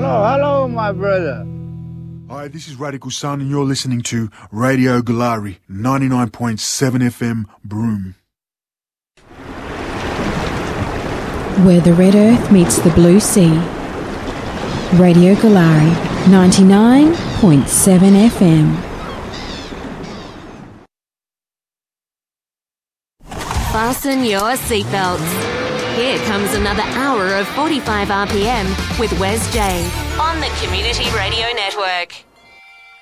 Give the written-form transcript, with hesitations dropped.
hello, my brother. Hi, this is Radical Sun, and you're listening to Radio Galari, 99.7 FM, Broome. Where the red earth meets the blue sea. Radio Galari, 99.7 FM. Fasten your seatbelts. Here comes another hour of 45 RPM with Wes J on the Community Radio Network.